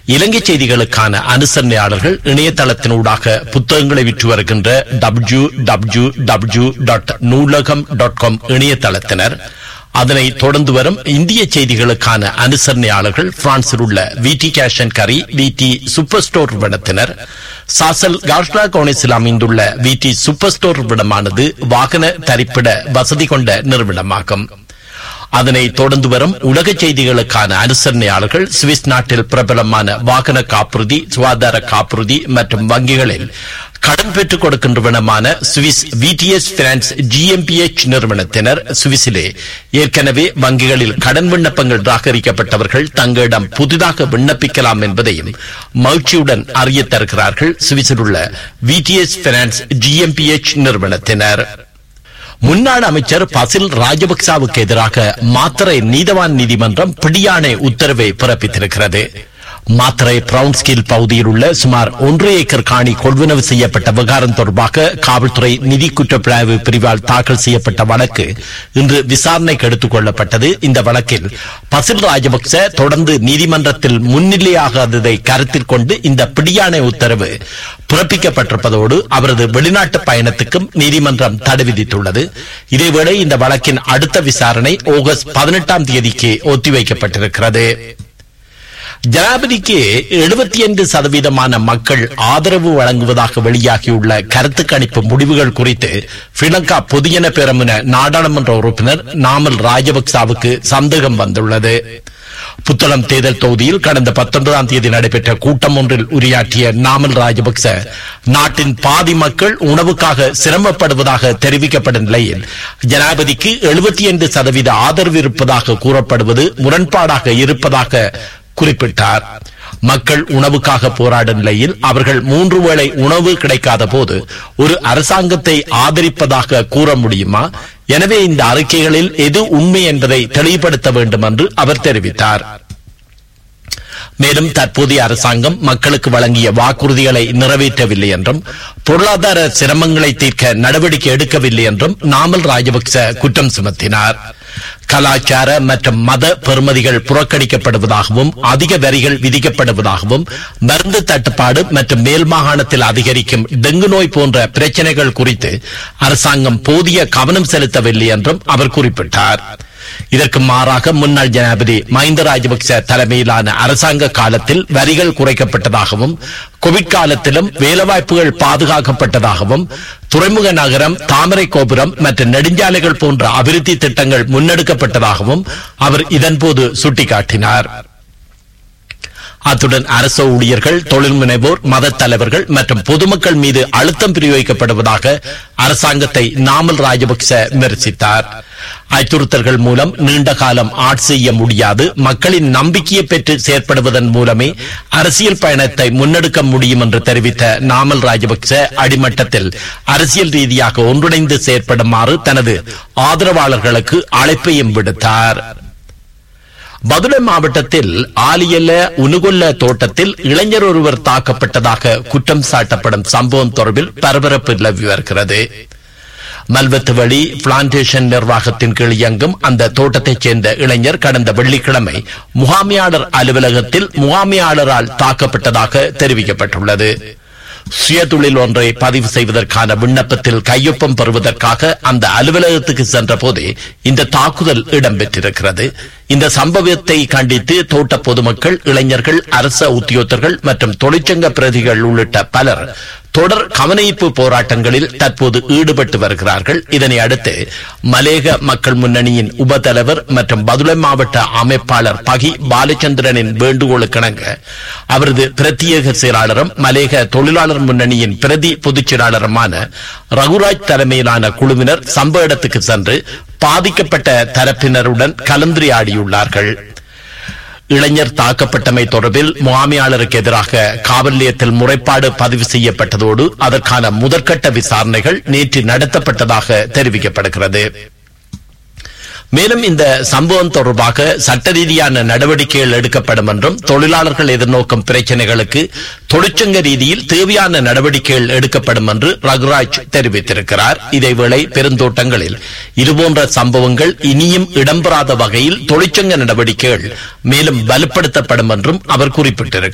இலங்கை செய்திகளுக்கான அனுசரணையாளர்கள் இணையதளத்தினூடாக புத்தகங்களை விற்று வருகின்ற www.நூலகம்.com இணையதளத்தினர், அதனை தொடர்ந்து வரும் இந்திய செய்திகளுக்கான அனுசரணையாளர்கள் பிரான்சில் உள்ள விடி கேஷ் அண்ட் கரி விடி சூப்பர் ஸ்டோர் நிறுவனத்தினர், சாசல் காஷ்லா கோனிஸில் அமைந்துள்ள விடி சூப்பர் ஸ்டோர் நிறுவனமானது வாகன தரிப்பிட வசதி கொண்ட நிறுவனமாகும். அதனை தொடர்ந்து வரும் உலக செய்திகளுக்கான அனுசரணையாளர்கள் சுவிஸ் நாட்டில் பிரபலமான வாகன காப்புறுதி, சுகாதார காப்புறுதி மற்றும் வங்கிகளில் கடன் பெற்றுக் கொடுக்கின்றவனமான சுவிஸ் விடிஎஸ் பினான்ஸ் GmbH நிறுவனத்தினர், சுவிஸிலே ஏற்கனவே வங்கிகளில் கடன் விண்ணப்பங்கள் நிராகரிக்கப்பட்டவர்கள் தங்களிடம் புதிதாக விண்ணப்பிக்கலாம் என்பதையும் மகிழ்ச்சியுடன் அறிய தருகிறார்கள். சுவிஸில் உள்ள விடிஎஸ் பினான்ஸ் GmbH நிறுவனத்தினர். முன்னாள் அமைச்சர் பசில் ராஜபக்சவுக்கு எதிராக மாத்தறை நீதவான் நீதிமன்றம் பிடியாணை உத்தரவை பிறப்பித்திருக்கிறது. மாத்தறை பிரவுன்ஸ்கில் பகுதியில் உள்ள சுமார் 1 ஏக்கர் காணி கொள்வனவு செய்யப்பட்ட விவகாரம் தொடர்பாக காவல்துறை நிதி குற்றப்புலனாய்வு பிரிவால் தாக்கல் செய்யப்பட்ட வழக்கு இன்று விசாரணைக்கு எடுத்துக் கொள்ளப்பட்டது. இந்த வழக்கில் பசில் ராஜபக்ச தொடர்ந்து நீதிமன்றத்தில் முன்னிலையாகாததை கருத்தில் கொண்டு இந்த பிடியாணை உத்தரவு பிறப்பிக்கப்பட்டிருப்பதோடு அவரது வெளிநாட்டு பயணத்துக்கும் நீதிமன்றம் தடை விதித்துள்ளது. இதேவேளை இந்த வழக்கின் அடுத்த விசாரணை ஆகஸ்ட் 18ஆம் தேதிக்கு ஒத்திவைக்கப்பட்டிருக்கிறது. ஜனாதிபதிக்கு 75% மக்கள் ஆதரவு வழங்குவதாக வெளியாகியுள்ள கருத்து கணிப்பு முடிவுகள் குறித்து ஸ்ரீலங்கா பொதுஜன பெரமுன நாடாளுமன்ற உறுப்பினர் நாமல் ராஜபக்சவுக்கு சந்தேகம் வந்துள்ளது. புத்தளம் தேர்தல் தொகுதியில் கடந்த 19ஆம் தேதி நடைபெற்ற கூட்டம் ஒன்றில் உரையாற்றிய நாமல் ராஜபக்ச, நாட்டின் பாதி மக்கள் உணவுக்காக சிரமப்படுவதாக தெரிவிக்கப்படும் நிலையில் ஜனாதிபதிக்கு 75% ஆதரவு இருப்பதாக கூறப்படுவது முரண்பாடாக இருப்பதாக குறிப்பிட்டார். மக்கள் உணவுக்காக போராடும் நிலையில் அவர்கள் 3 வேளை உணவு கிடைக்காத போது ஒரு அரசாங்கத்தை ஆதரிப்பதாக கூற முடியுமா? எனவே இந்த அறிக்கைகளில் எது உண்மை என்பதை தெளிவுபடுத்த வேண்டும் என்று அவர் தெரிவித்தார். மேலும் தற்போதைய அரசாங்கம் மக்களுக்கு வழங்கிய வாக்குறுதிகளை நிறைவேற்றவில்லை என்றும் பொருளாதார சிரமங்களை தீர்க்க நடவடிக்கை எடுக்கவில்லை என்றும் நாமல் ராஜபக்ச குற்றம் சுமத்தினார். கலாச்சார மற்றும் மத பெறுமதிகள் புறக்கணிக்கப்படுவதாகவும் அதிக வரிகள் விதிக்கப்படுவதாகவும் மருந்து தட்டுப்பாடு மற்றும் மேல் மாகாணத்தில் அதிகரிக்கும் டெங்கு நோய் போன்ற பிரச்சனைகள் குறித்து அரசாங்கம் போதிய கவனம் செலுத்தவில்லை என்றும் அவர் குறிப்பிட்டார். இதற்கு மாறாக முன்னாள் ஜனாதிபதி மஹிந்த ராஜபக்ச தலைமையிலான அரசாங்க காலத்தில் வரிகள் குறைக்கப்பட்டதாகவும் கோவிட் காலத்திலும் வேலைவாய்ப்புகள் பாதுகாக்கப்பட்டதாகவும் துறைமுக நகரம், தாமரை கோபுரம் மற்றும் நெடுஞ்சாலைகள் போன்ற அபிவிருத்தி திட்டங்கள் முன்னெடுக்கப்பட்டதாகவும் அவர் இதன்போது சுட்டிக்காட்டினார். அத்துடன் அரசு ஊழியர்கள், தொழில் முனைவோர், மத தலைவர்கள் மற்றும் பொதுமக்கள் மீது அழுத்தம் பிரயோகிக்கப்படுவதாக அரசாங்கத்தை நாமல் ராஜபக்ச விமர்சித்தார். அச்சுறுத்தல்கள் மூலம் நீண்ட காலம் ஆட்சி செய்ய முடியாது, மக்களின் நம்பிக்கையை பெற்று செயற்படுவதன் மூலமே அரசியல் பயணத்தை முன்னெடுக்க முடியும் என்று தெரிவித்த நாமல் ராஜபக்ச அடிமட்டத்தில் அரசியல் ரீதியாக ஒன்றிணைந்து செயற்படுமாறு தனது ஆதரவாளர்களுக்கு அழைப்பையும் விடுத்தார். பதுளை மாவட்டத்தில் ஆலியல்ல உனுகொல்ல தோட்டத்தில் இளைஞர் ஒருவர் தாக்கப்பட்டதாக குற்றம் சாட்டப்படும் சம்பவம் தொடர்பில் பரபரப்பு நிலவி வருகிறது. மல்வத்து வழி பிளான்டேஷன் நிர்வாகத்தின் கீழ் இயங்கும் அந்த தோட்டத்தைச் சேர்ந்த இளைஞர் கடந்த வெள்ளிக்கிழமை முகாமையாளர் அலுவலகத்தில் முகாமையாளரால் தாக்கப்பட்டதாக தெரிவிக்கப்பட்டுள்ளது. சுயதொழில் ஒன்றை பதிவு செய்வதற்கான விண்ணப்பத்தில் கையொப்பம் பெறுவதற்காக அந்த அலுவலகத்துக்கு சென்ற போதே இந்த தாக்குதல் இடம்பெற்றிருக்கிறது. இந்த சம்பவத்தை கண்டித்து தோட்ட பொதுமக்கள், இளைஞர்கள், அரச உத்தியோகத்தர்கள் மற்றும் தொழிற்சங்க பிரதிகள் உள்ளிட்ட பலர் தொடர் கவனஈர்ப்பு போராட்டங்களில் தற்போது ஈடுபட்டு வருகிறார்கள். இதனை அடுத்து மலேக மக்கள் முன்னணியின் உபதலைவர் மற்றும் பதுளை மாவட்ட அமைப்பாளர் பகி பாலச்சந்திரனின் வேண்டுகோளுக்கிணங்க அவரது பிரத்யேக செயலாளரும் மலேக தொழிலாளர் முன்னணியின் பிரதி பொதுச் செயலாளருமான ரகுராஜ் தலைமையிலான குழுவினர் சம்பவ இடத்துக்கு சென்று பாதிக்கப்பட்ட தரப்பினருடன் கலந்துரையாடியுள்ளார்கள். இளைஞர் தாக்கப்பட்டமை தொடர்பில் முகாமையாளருக்கு எதிராக காவல் நிலையத்தில் முறைப்பாடு பதிவு செய்யப்பட்டதோடு அதற்கான முதற்கட்ட விசாரணைகள் நேற்று நடத்தப்பட்டதாக தெரிவிக்கப்படுகிறது. மேலும் இந்த சம்பவம் தொடர்பாக சட்ட ரீதியான நடவடிக்கைகள் எடுக்கப்படும் என்றும் தொழிலாளர்கள் எதிர்நோக்கும் பிரச்சனைகளுக்கு தொழிற்சங்க ரீதியில் தேவையான நடவடிக்கைகள் எடுக்கப்படும் என்று ரகுராஜ் தெரிவித்திருக்கிறார். இதேவேளை பெருந்தோட்டங்களில் இதுபோன்ற சம்பவங்கள் இனியும் இடம்பெறாத வகையில் தொழிற்சங்க நடவடிக்கைகள் மேலும் வலுப்படுத்தப்படும் என்றும் அவர் குறிப்பிட்டிருக்கிறார்.